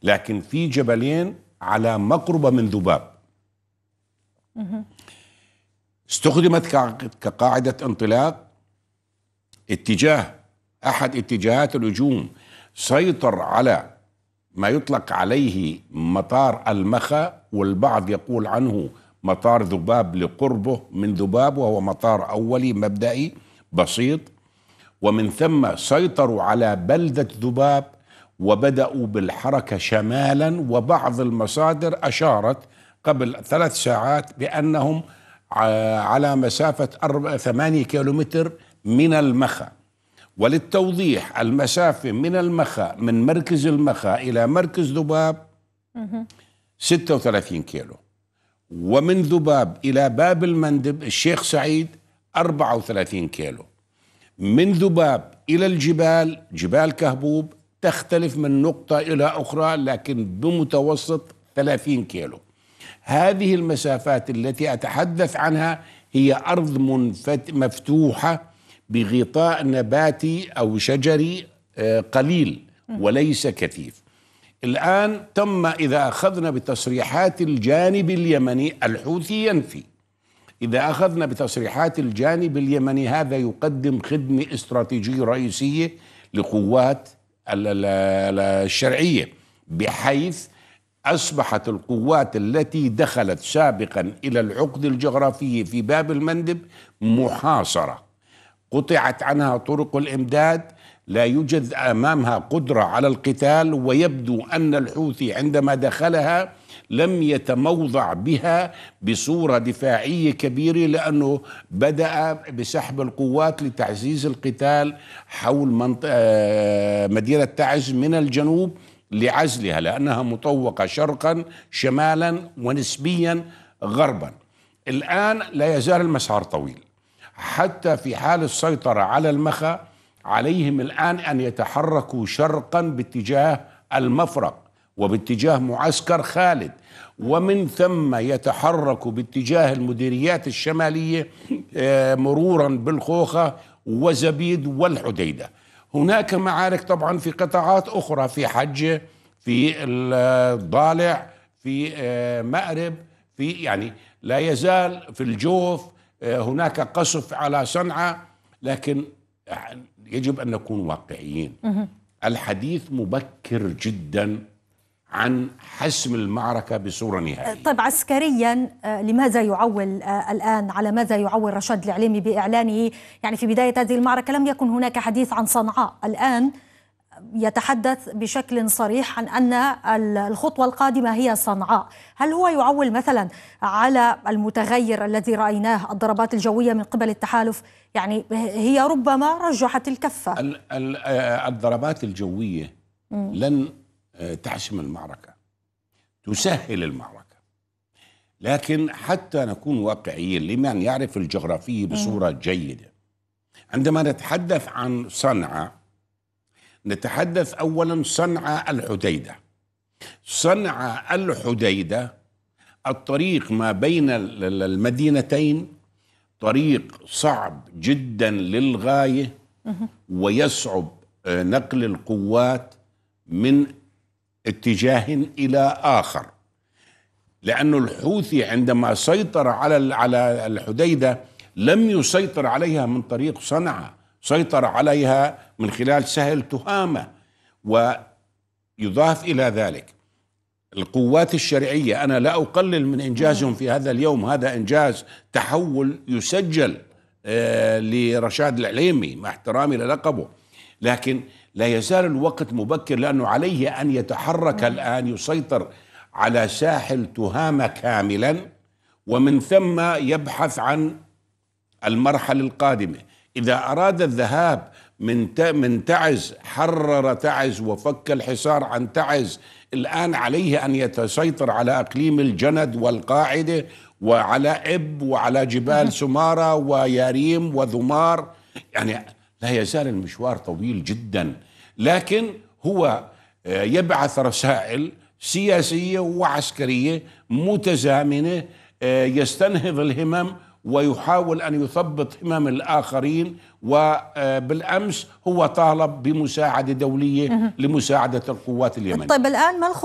لكن في جبلين على مقربة من ذباب استخدمت كقاعدة انطلاق. أحد اتجاهات الهجوم سيطر على ما يطلق عليه مطار المخا، والبعض يقول عنه مطار ذباب لقربه من ذباب، وهو مطار أولي مبدئي بسيط. ومن ثم سيطروا على بلدة ذباب وبدأوا بالحركة شمالا، وبعض المصادر أشارت قبل 3 ساعات بأنهم على مسافة 8 كيلومتر من المخا. وللتوضيح، المسافة من المخا، من مركز المخا إلى مركز ذباب 36 كيلو، ومن ذباب إلى باب المندب الشيخ سعيد 34 كيلو. من ذباب إلى الجبال، جبال كهبوب، تختلف من نقطة إلى أخرى لكن بمتوسط 30 كيلو. هذه المسافات التي أتحدث عنها هي أرض مفتوحة بغطاء نباتي أو شجري قليل وليس كثيف. الآن تم، إذا أخذنا بتصريحات الجانب اليمني، الحوثي ينفي، إذا أخذنا بتصريحات الجانب اليمني هذا يقدم خدمة استراتيجية رئيسية لقوات الشرعية، بحيث أصبحت القوات التي دخلت سابقا إلى العقد الجغرافي في باب المندب محاصرة، قطعت عنها طرق الإمداد، لا يوجد أمامها قدرة على القتال. ويبدو أن الحوثي عندما دخلها لم يتموضع بها بصورة دفاعية كبيرة، لأنه بدأ بسحب القوات لتعزيز القتال حول مدينة تعز من الجنوب لعزلها، لأنها مطوقة شرقا شمالا ونسبيا غربا. الآن لا يزال المسار طويل، حتى في حال السيطرة على المخا عليهم الآن أن يتحركوا شرقا باتجاه المفرق وباتجاه معسكر خالد، ومن ثم يتحركوا باتجاه المديريات الشمالية مرورا بالخوخة وزبيد والحديدة. هناك معارك طبعا في قطاعات أخرى، في حجة، في الضالع، في مأرب، في يعني لا يزال في الجوف هناك قصف على صنعاء. لكن يجب أن نكون واقعيين. الحديث مبكر جدا عن حسم المعركة بصورة نهائية. طيب عسكريا لماذا يعول الآن، على ماذا يعول رشاد العليمي بإعلانه؟ يعني في بداية هذه المعركة لم يكن هناك حديث عن صنعاء، الآن يتحدث بشكل صريح عن أن الخطوة القادمة هي صنعاء. هل هو يعول مثلا على المتغير الذي رأيناه، الضربات الجوية من قبل التحالف؟ يعني هي ربما رجحت الكفة. الضربات الجوية لن تحسم المعركة، تسهل المعركة، لكن حتى نكون واقعيين لمن يعرف الجغرافية بصورة جيدة، عندما نتحدث عن صنعاء نتحدث أولا صنعاء الحديدة. صنعاء الحديدة الطريق ما بين المدينتين طريق صعب جدا للغاية، ويصعب نقل القوات من اتجاه إلى آخر، لأن الحوثي عندما سيطر على الحديدة لم يسيطر عليها من طريق صنعاء، سيطر عليها من خلال سهل تهامة. ويضاف إلى ذلك القوات الشرعية، أنا لا أقلل من إنجازهم في هذا اليوم، هذا إنجاز تحول يسجل لرشاد العليمي مع احترامي للقبه، لكن لا يزال الوقت مبكر، لأنه عليه أن يتحرك الآن، يسيطر على ساحل تهامة كاملا، ومن ثم يبحث عن المرحلة القادمة. إذا أراد الذهاب من تعز، حرر تعز وفك الحصار عن تعز، الآن عليه أن يتسيطر على أقليم الجند والقاعدة وعلى إب وعلى جبال سمارة وياريم وذمار. يعني لا يزال المشوار طويل جدا، لكن هو يبعث رسائل سياسية وعسكرية متزامنة، يستنهض الهمم ويحاول أن يثبط همم الآخرين. وبالأمس هو طالب بمساعدة دولية لمساعدة القوات اليمنية. طيب الآن ما